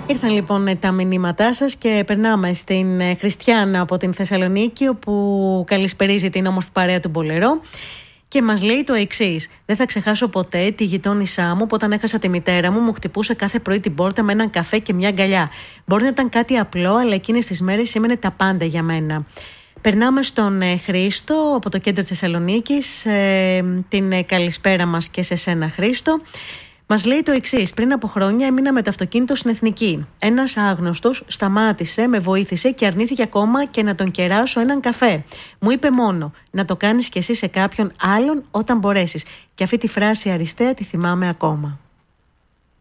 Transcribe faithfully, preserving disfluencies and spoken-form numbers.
Ήρθαν λοιπόν τα μηνύματά σας και περνάμε στην Χριστιάνα από την Θεσσαλονίκη, όπου καλησπερίζει την όμορφη παρέα του Μπολερό και μας λέει το εξής: δεν θα ξεχάσω ποτέ τη γειτόνισά μου που όταν έχασα τη μητέρα μου μου χτυπούσε κάθε πρωί την πόρτα με έναν καφέ και μια αγκαλιά. Μπορεί να ήταν κάτι απλό, αλλά εκείνες τις μέρες σήμαινε τα πάντα για μένα. Περνάμε στον ε, Χρήστο από το κέντρο της Θεσσαλονίκης. Ε, την ε, καλησπέρα μας και σε σένα, Χρήστο. Μας λέει το εξής: πριν από χρόνια έμεινα με το αυτοκίνητο στην Εθνική. Ένας άγνωστος σταμάτησε, με βοήθησε και αρνήθηκε ακόμα και να τον κεράσω έναν καφέ. Μου είπε μόνο να το κάνεις κι εσύ σε κάποιον άλλον όταν μπορέσεις. Και αυτή τη φράση αριστεία τη θυμάμαι ακόμα.